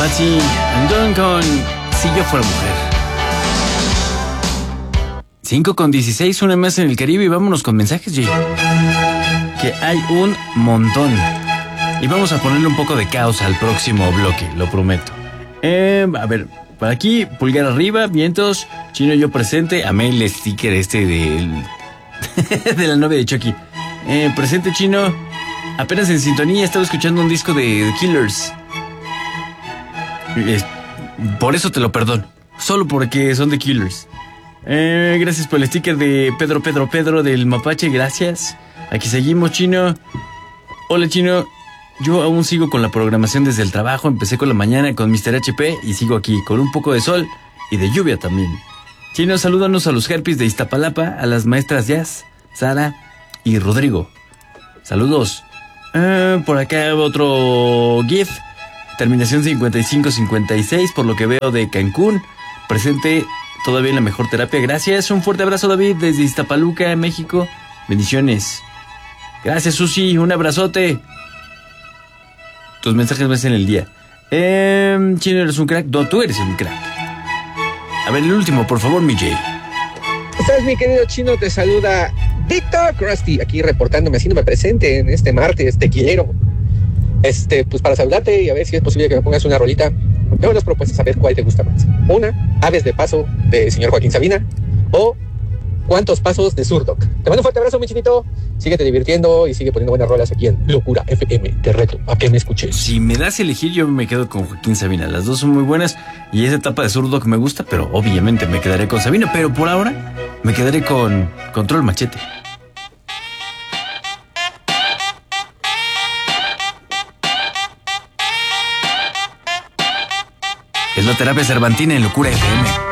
Patsy Andón con Si yo fuera mujer. 5:16, una más en el Caribe y vámonos con mensajes, Jay. Que hay un montón. Y vamos a ponerle un poco de caos al próximo bloque, lo prometo. A ver, por aquí, pulgar arriba, vientos, Chino yo presente, amé el sticker de la novia de Chucky. Presente, Chino, apenas en sintonía, estaba escuchando un disco de The Killers. Por eso te lo perdono, solo porque son The Killers. Gracias por el sticker de Pedro del Mapache, gracias. Aquí seguimos, Chino. Hola, Chino. Yo aún sigo con la programación desde el trabajo. Empecé con la mañana con Mr. HP y sigo aquí con un poco de sol y de lluvia también. Chino, salúdanos a los herpes de Iztapalapa, a las maestras Jazz, Sara y Rodrigo. Saludos. Por acá otro GIF. Terminación 5556, por lo que veo de Cancún. Presente todavía en la mejor terapia. Gracias. Un fuerte abrazo, David, desde Iztapaluca, México. Bendiciones. Gracias, Susi. Un abrazote. Tus mensajes me hacen el día. Chino, ¿eres un crack? No, tú eres un crack. A ver, el último, por favor, mi Jay. ¿Estás, mi querido Chino? Te saluda Víctor Krusty, aquí reportándome, haciéndome presente en este martes tequilero. Pues para saludarte y a ver si es posible que me pongas una rolita. Veo las propuestas, a ver cuál te gusta más. Una, Aves de Paso, de señor Joaquín Sabina, o ¿Cuántos pasos de Zurdok? Te mando un fuerte abrazo, mi chinito. Síguete divirtiendo y sigue poniendo buenas rolas aquí en Locura FM. Te reto a que me escuches. Si me das a elegir, yo me quedo con Joaquín Sabina. Las dos son muy buenas y esa etapa de Zurdok me gusta, pero obviamente me quedaré con Sabina. Pero por ahora me quedaré con Control Machete. Es la terapia cervantina en Locura FM.